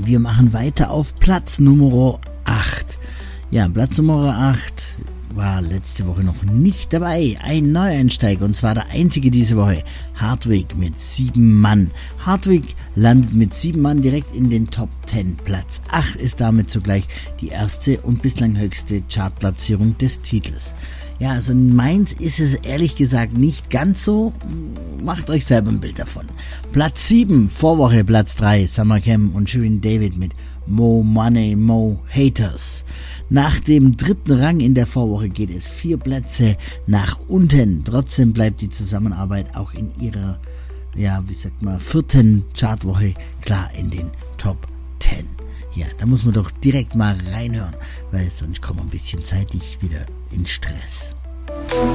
wir machen weiter auf Platz Nummer 8. Ja, Platz Nummer 8 war letzte Woche noch nicht dabei. Ein Neueinsteiger, und zwar der einzige diese Woche. Hardwick mit 7 Mann. Hardwick landet mit 7 Mann direkt in den Top 10. Platz 8 ist damit zugleich die erste und bislang höchste Chartplatzierung des Titels. Ja, also in Mainz ist es ehrlich gesagt nicht ganz so. Macht euch selber ein Bild davon. Platz 7, Vorwoche Platz 3, Summer Cam und Shirin David mit Mo Money, Mo Haters. Nach dem 3. Rang in der Vorwoche geht es 4 Plätze nach unten. Trotzdem bleibt die Zusammenarbeit auch in ihrer, 4. Chartwoche klar in den Top 10. Ja, da muss man doch direkt mal reinhören, weil sonst kommt man ein bisschen zeitig wieder in Stress.